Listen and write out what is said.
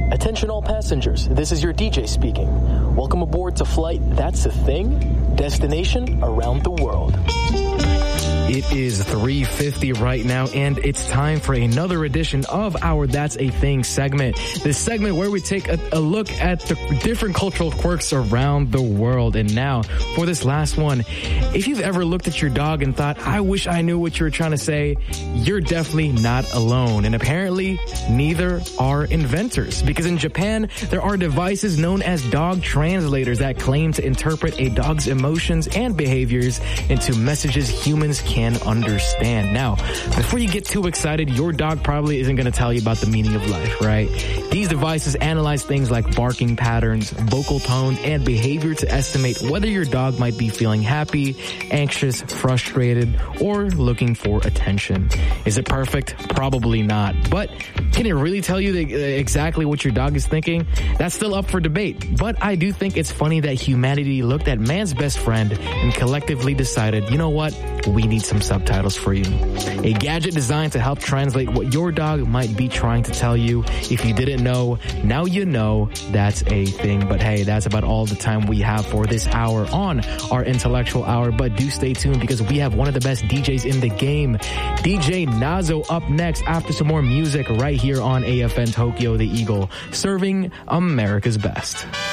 Attention all passengers, this is your DJ speaking. Welcome aboard to Flight That's a Thing, destination around the world. It is 3:50 right now, and it's time for another edition of our That's a Thing segment. This segment where we take a look at the different cultural quirks around the world. And now, for this last one, if you've ever looked at your dog and thought, I wish I knew what you were trying to say, you're definitely not alone. And apparently, neither are inventors. Because in Japan, there are devices known as dog translators that claim to interpret a dog's emotions and behaviors into messages humans can understand. Now, before you get too excited, your dog probably isn't going to tell you about the meaning of life, right? These devices analyze things like barking patterns, vocal tone, and behavior to estimate whether your dog might be feeling happy, anxious, frustrated, or looking for attention. Is it perfect? Probably not. But can it really tell you exactly what your dog is thinking? That's still up for debate. But I do think it's funny that humanity looked at man's best friend and collectively decided, you know what? We need some subtitles for you. A gadget designed to help translate what your dog might be trying to tell you. If you didn't know, now you know. That's a thing. But hey, that's about all the time we have for this hour on our Intellectual Hour. But do stay tuned because we have one of the best DJs in the game, DJ Nazo, up next after some more music right here on AFN Tokyo the Eagle, serving America's best.